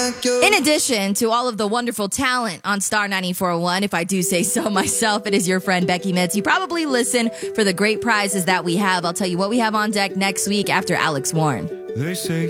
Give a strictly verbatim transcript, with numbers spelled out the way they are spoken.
In addition to all of the wonderful talent on Star ninety-four point one, if I do say so myself, it is your friend Becky Mitz. You probably listen for the great prizes that we have. I'll tell you what we have on deck next week after Alex Warren. They say